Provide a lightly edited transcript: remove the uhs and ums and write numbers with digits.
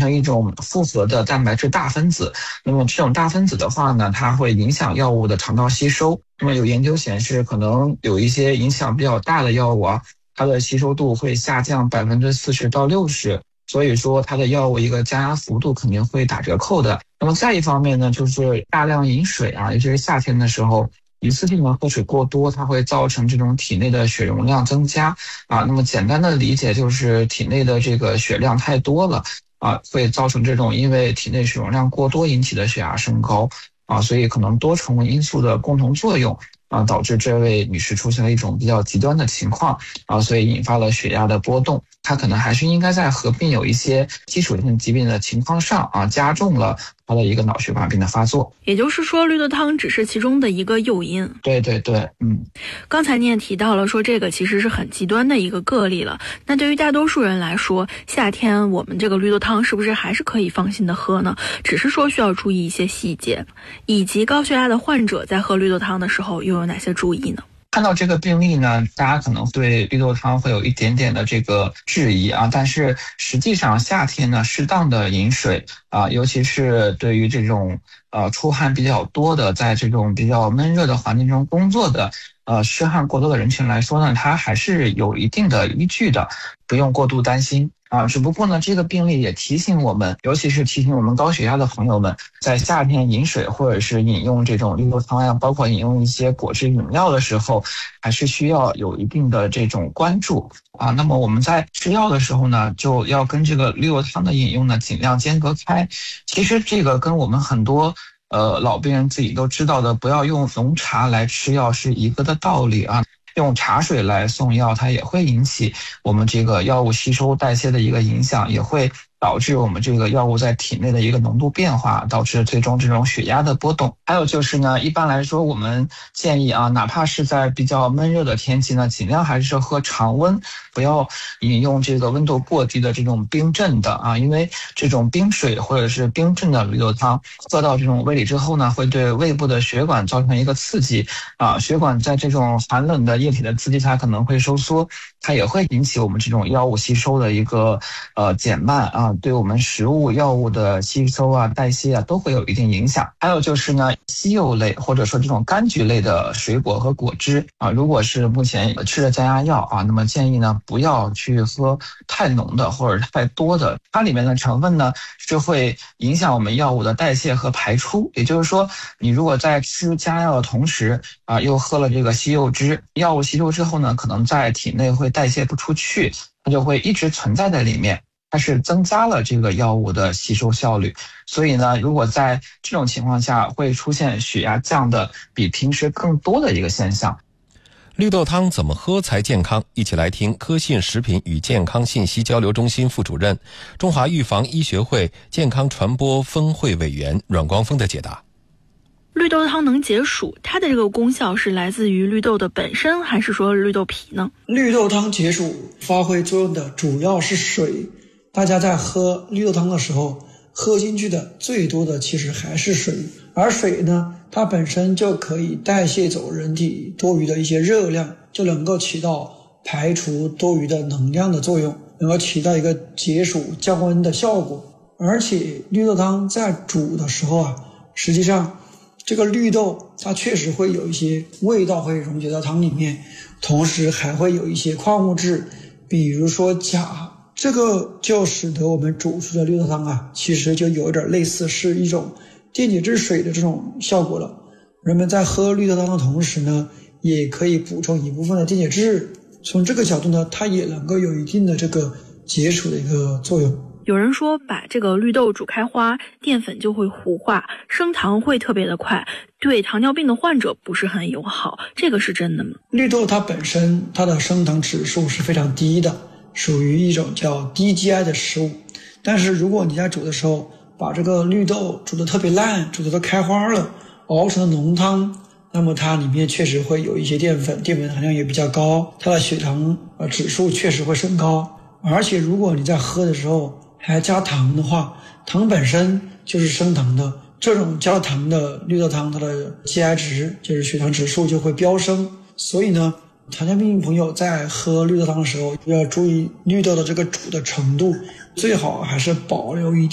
成一种复合的蛋白质大分子。那么这种大分子的话呢，它会影响药物的肠道吸收。那么有研究显示，可能有一些影响比较大的药物啊，它的吸收度会下降40%到60%。所以说它的药物一个加压幅度肯定会打折扣的。那么再一方面呢，就是大量饮水啊，尤其是夏天的时候，一次性的喝水过多，它会造成这种体内的血容量增加啊。那么简单的理解就是体内的这个血量太多了啊，会造成这种因为体内血容量过多引起的血压升高啊。所以可能多重因素的共同作用啊，导致这位女士出现了一种比较极端的情况啊，所以引发了血压的波动。她可能还是应该在合并有一些基础性疾病的情况上啊，加重了她的一个脑血管病的发作。 也就是说，绿豆汤只是其中的一个诱因。 对对对， 刚才你也提到了说这个其实是很极端的一个个例了。那对于大多数人来说，夏天我们这个绿豆汤是不是还是可以放心的喝呢？只是说需要注意一些细节，以及高血压的患者在喝绿豆汤的时候又有哪些注意呢？ 看到这个病例呢，大家可能对绿豆汤会有一点点的这个质疑啊，但是实际上夏天呢，适当的饮水啊，尤其是对于这种出汗比较多的，在这种比较闷热的环境中工作的湿汗过多的人群来说呢，它还是有一定的依据的，不用过度担心。只不过呢，这个病例也提醒我们，尤其是提醒我们高血压的朋友们，在夏天饮水或者是饮用这种绿豆汤呀，包括饮用一些果汁饮料的时候，还是需要有一定的这种关注啊。那么我们在吃药的时候呢，就要跟这个绿豆汤的饮用呢尽量间隔开。其实这个跟我们很多老病人自己都知道的，不要用浓茶来吃药是一个的道理啊。用茶水来送药，它也会引起我们这个药物吸收代谢的一个影响，也会导致我们这个药物在体内的一个浓度变化，导致最终这种血压的波动。还有就是呢，一般来说我们建议啊，哪怕是在比较闷热的天气呢，尽量还是喝常温，不要饮用这个温度过低的这种冰镇的啊，因为这种冰水或者是冰镇的绿豆汤喝到这种胃里之后呢，会对胃部的血管造成一个刺激啊，血管在这种寒冷的液体的刺激下可能会收缩，它也会引起我们这种药物吸收的一个减慢啊，对我们食物药物的吸收啊、代谢啊都会有一定影响。还有就是呢，西柚类或者说这种柑橘类的水果和果汁啊，如果是目前吃的降压药啊，那么建议呢不要去喝太浓的或者太多的，它里面的成分呢是会影响我们药物的代谢和排出。也就是说，你如果在吃降压药的同时啊，又喝了这个西柚汁，药物吸收之后呢，可能在体内会代谢不出去，它就会一直存在在里面，它是增加了这个药物的吸收效率。所以呢，如果在这种情况下会出现血压降的比平时更多的一个现象。 绿豆汤怎么喝才健康？一起来听科信食品与健康信息交流中心副主任、中华预防医学会健康传播分会委员阮光峰的解答。 绿豆汤能解暑，它的这个功效是来自于绿豆的本身，还是说绿豆皮呢？ 绿豆汤解暑发挥作用的主要是水，大家在喝绿豆汤的时候，喝进去的最多的其实还是水，而水呢，它本身就可以代谢走人体多余的一些热量，就能够起到排除多余的能量的作用，能够起到一个解暑降温的效果。而且绿豆汤在煮的时候啊，实际上这个绿豆它确实会有一些味道会溶解到汤里面，同时还会有一些矿物质，比如说钾，这个就使得我们煮出的绿豆汤啊，其实就有点类似是一种电解质水的这种效果了。人们在喝绿豆汤的同时呢，也可以补充一部分的电解质，从这个角度呢，它也能够有一定的这个解暑的一个作用。 有人说把这个绿豆煮开花，淀粉就会糊化，升糖会特别的快，对糖尿病的患者不是很友好，这个是真的吗？ 绿豆它本身它的升糖指数是非常低的，属于一种叫低 GI 的食物。但是如果你在煮的时候把这个绿豆煮得特别烂，煮得都开花了，熬成了浓汤，那么它里面确实会有一些淀粉含量也比较高，它的血糖指数确实会升高。而且如果你在喝的时候还加糖的话，糖本身就是升糖的，这种加糖的绿豆汤它的 GI 值就是血糖指数就会飙升。所以呢，糖尿病朋友在喝绿豆汤的时候要注意绿豆的这个煮的程度，最好还是保留一点